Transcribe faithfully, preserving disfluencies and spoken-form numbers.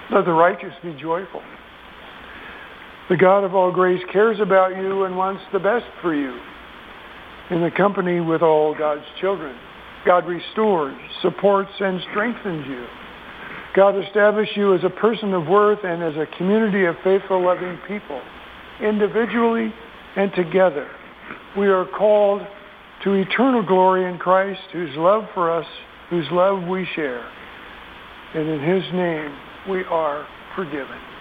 Let the righteous be joyful. The God of all grace cares about you and wants the best for you. In the company with all God's children, God restores, supports, and strengthens you. God established you as a person of worth and as a community of faithful, loving people. Individually and together, we are called to eternal glory in Christ, whose love for us, whose love we share. And in his name, we are forgiven.